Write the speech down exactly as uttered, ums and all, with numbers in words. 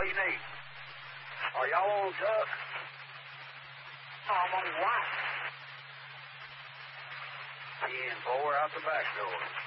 do you need? Are y'all on truck? Oh, I'm on what? ten four out the back door.